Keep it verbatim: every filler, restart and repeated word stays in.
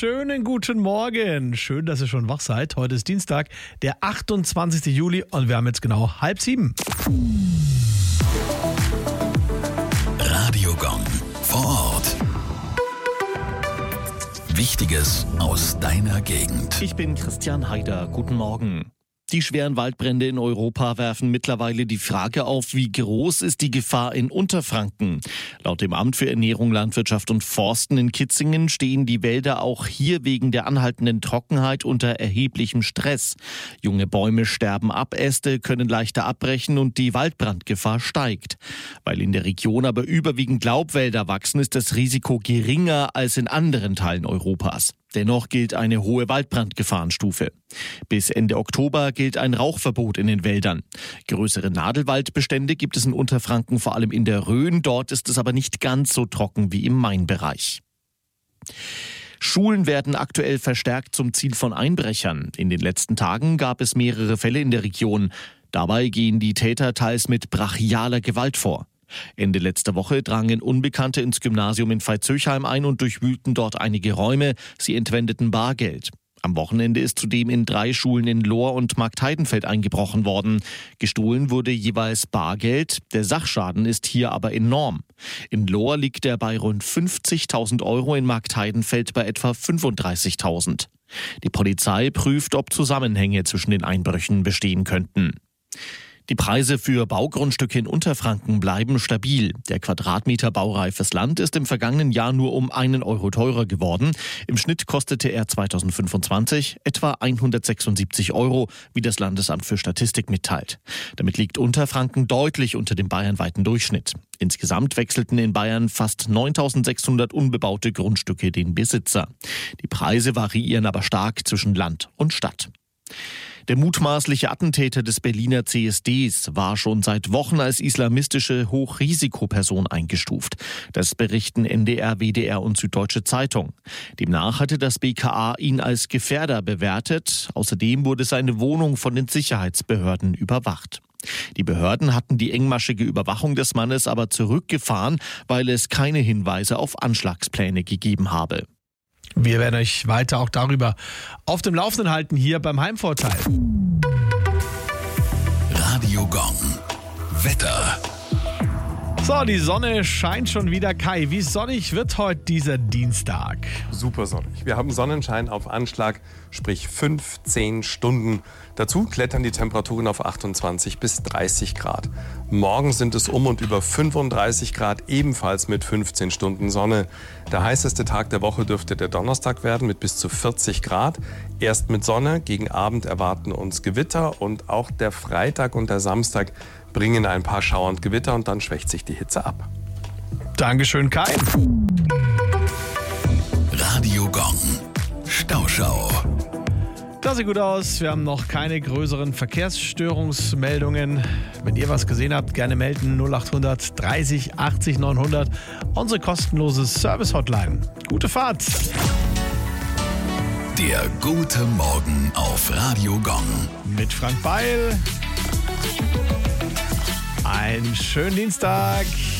schönen guten Morgen. Schön, dass ihr schon wach seid. Heute ist Dienstag, der achtundzwanzigster Juli und wir haben jetzt genau halb sieben. Radio Gong vor Ort. Wichtiges aus deiner Gegend. Ich bin Christian Haider. Guten Morgen. Die schweren Waldbrände in Europa werfen mittlerweile die Frage auf, wie groß ist die Gefahr in Unterfranken. Laut dem Amt für Ernährung, Landwirtschaft und Forsten in Kitzingen stehen die Wälder auch hier wegen der anhaltenden Trockenheit unter erheblichem Stress. Junge Bäume sterben ab, Äste können leichter abbrechen und die Waldbrandgefahr steigt. Weil in der Region aber überwiegend Laubwälder wachsen, ist das Risiko geringer als in anderen Teilen Europas. Dennoch gilt eine hohe Waldbrandgefahrenstufe. Bis Ende Oktober gilt ein Rauchverbot in den Wäldern. Größere Nadelwaldbestände gibt es in Unterfranken, vor allem in der Rhön. Dort ist es aber nicht ganz so trocken wie im Mainbereich. Schulen werden aktuell verstärkt zum Ziel von Einbrechern. In den letzten Tagen gab es mehrere Fälle in der Region. Dabei gehen die Täter teils mit brachialer Gewalt vor. Ende letzter Woche drangen Unbekannte ins Gymnasium in Veitshöchheim ein und durchwühlten dort einige Räume. Sie entwendeten Bargeld. Am Wochenende ist zudem in drei Schulen in Lohr und Marktheidenfeld eingebrochen worden. Gestohlen wurde jeweils Bargeld. Der Sachschaden ist hier aber enorm. In Lohr liegt er bei rund fünfzigtausend Euro, in Marktheidenfeld bei etwa fünfunddreißigtausend. Die Polizei prüft, ob Zusammenhänge zwischen den Einbrüchen bestehen könnten. Die Preise für Baugrundstücke in Unterfranken bleiben stabil. Der Quadratmeter baureifes Land ist im vergangenen Jahr nur um einen Euro teurer geworden. Im Schnitt kostete er zweitausendfünfundzwanzig etwa hundertsechsundsiebzig Euro, wie das Landesamt für Statistik mitteilt. Damit liegt Unterfranken deutlich unter dem bayernweiten Durchschnitt. Insgesamt wechselten in Bayern fast neuntausendsechshundert unbebaute Grundstücke den Besitzer. Die Preise variieren aber stark zwischen Land und Stadt. Der mutmaßliche Attentäter des Berliner C S Ds war schon seit Wochen als islamistische Hochrisikoperson eingestuft. Das berichten N D R, W D R und Süddeutsche Zeitung. Demnach hatte das B K A ihn als Gefährder bewertet. Außerdem wurde seine Wohnung von den Sicherheitsbehörden überwacht. Die Behörden hatten die engmaschige Überwachung des Mannes aber zurückgefahren, weil es keine Hinweise auf Anschlagspläne gegeben habe. Wir werden euch weiter auch darüber auf dem Laufenden halten hier beim Heimvorteil. Radio Gong. Wetter. So, die Sonne scheint schon wieder. Kai, wie sonnig wird heute dieser Dienstag? Super sonnig. Wir haben Sonnenschein auf Anschlag, sprich fünfzehn Stunden. Dazu klettern die Temperaturen auf achtundzwanzig bis dreißig Grad. Morgen sind es um und über fünfunddreißig Grad, ebenfalls mit fünfzehn Stunden Sonne. Der heißeste Tag der Woche dürfte der Donnerstag werden mit bis zu vierzig Grad. Erst mit Sonne, gegen Abend erwarten uns Gewitter und auch der Freitag und der Samstag bringen ein paar Schauer und Gewitter und dann schwächt sich die Hitze ab. Dankeschön, Kai. Radio Gong. Stauschau. Das sieht gut aus. Wir haben noch keine größeren Verkehrsstörungsmeldungen. Wenn ihr was gesehen habt, gerne melden. null achthundert dreißig achtzig neunhundert. Unsere kostenlose Service-Hotline. Gute Fahrt. Der gute Morgen auf Radio Gong. Mit Frank Beil. Einen schönen Dienstag.